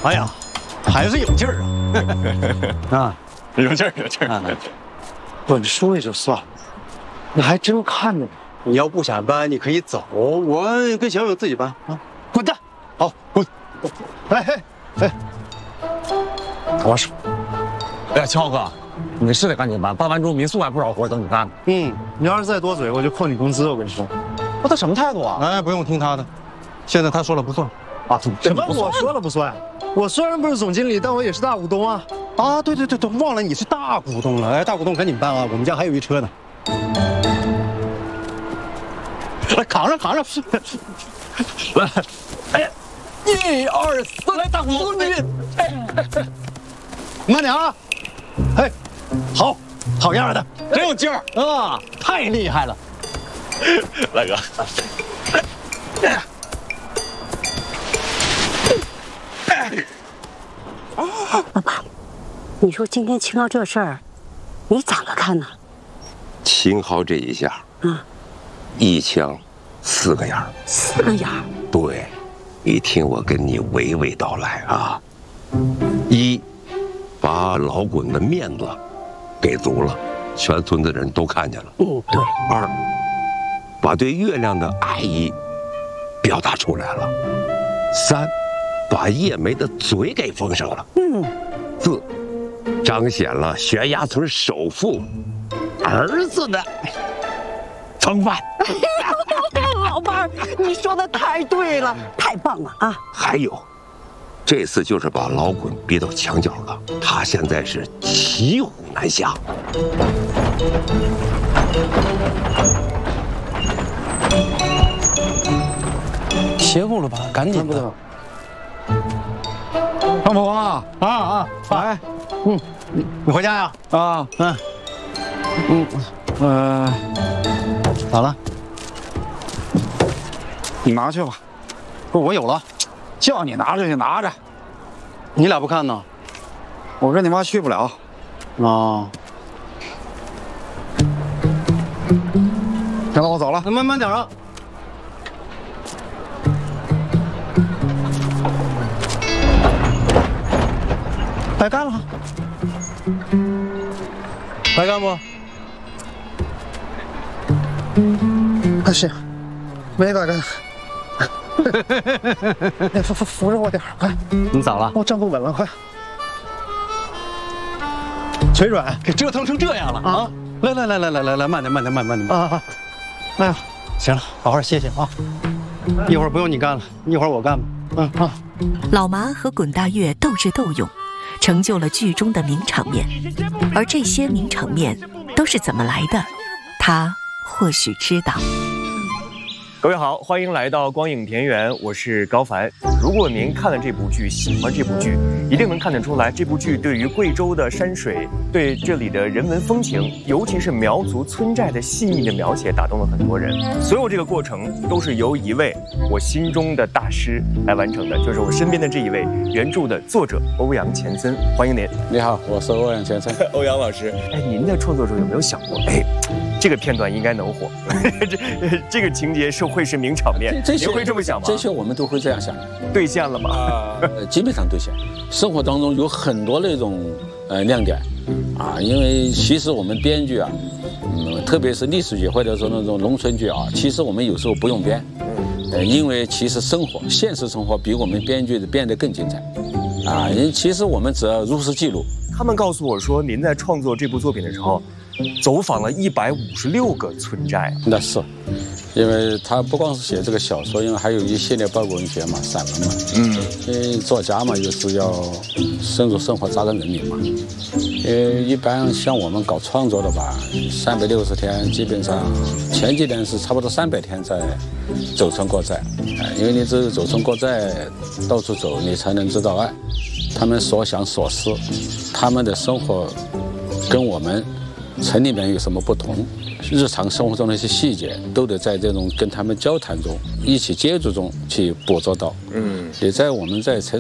哎呀，还是有劲儿啊！啊， 有劲儿，有劲儿。 本书也就算了，你还真看着呢。你要不想搬，你可以走，我跟小勇自己搬啊！滚蛋！好，滚！哎，我说， 哎呀，乔哥，你是得赶紧搬，搬完之后民宿还不少活等你干呢。 你要是再多嘴，我就扣你工资。我跟你说， 他什么态度啊？ 哎，不用听他的，现在他说了不算啊。什么？我说了不算？我虽然不是总经理，但我也是大股东啊！啊，对，忘了你是大股东了。哎，大股东赶紧搬啊！我们家还有一车呢。来，扛上！来，哎，1、2、4，来，大股东你，慢点啊！哎，好样的，真有劲儿啊！太厉害了， 大哥。 爸爸，你说今天秦昊这事儿，你咋个看呢？ 秦昊这一下，一枪4个眼儿 ，4个眼儿。 对，你听我跟你娓娓道来啊。1，把老滚的面子给足了，全村子人都看见了。 对。 2，把对月亮的爱意表达出来了。3，把叶梅的嘴给封上了。4，彰显了悬崖村首富儿子的风范。 老伴儿，你说的太对了，太棒了啊！ 还有，这次就是把老滚逼到墙角了，他现在是骑虎难下。 邪乎了吧？赶紧的！张伯王啊！哎， 你回家呀？ 啊， 咋了？ 你拿去吧。不是我有了，叫你拿着就拿着。 你俩不看呢？ 我跟你妈去不了。 啊。 行了，我走了。 慢点啊。白干了，白干不？ 不是，没白干。扶着我点，快！ 你咋了？ 我站不稳了，快！ 腿软，给折腾成这样了啊！来，慢点啊！哎呀，行了，好好歇歇啊！一会儿不用你干了，一会儿我干吧。 老麻和滚大月斗智斗勇，成就了剧中的名场面。而这些名场面都是怎么来的，他或许知道。 各位好，欢迎来到光影田园，我是高凡。如果您看了这部剧，喜欢这部剧，一定能看得出来，这部剧对于贵州的山水，对这里的人文风情，尤其是苗族村寨的细腻的描写，打动了很多人。所有这个过程都是由一位我心中的大师来完成的，就是我身边的这一位原著的作者欧阳前森。欢迎您。 你好，我是欧阳前森。 欧阳老师，哎，您在创作中有没有想过，哎，这个片段应该能火，这个情节会是名场面，您会这么想吗？ 这些我们都会这样想。 兑现了吗？ 基本上兑现。生活当中有很多那种亮点啊，因为其实我们编剧啊，特别是历史剧或者说那种农村剧啊，其实我们有时候不用编，因为其实现实生活比我们编剧的编得更精彩啊。其实我们只要如实记录。 他们告诉我说，您在创作这部作品的时候，走访了156个村寨。 那是，因为他不光是写这个小说，因为还有一系列报国文学嘛、散文嘛。因为作家嘛，就是要深入生活、扎根人民嘛。一般像我们搞创作的吧，360天，基本上前几年是差不多300天在走村过寨。因为你只有走村过寨，到处走，你才能知道他们所想所思，他们的生活跟我们城里面有什么不同，日常生活中的一些细节都得在这种跟他们交谈中、一起接触中去捕捉到。也在我们在城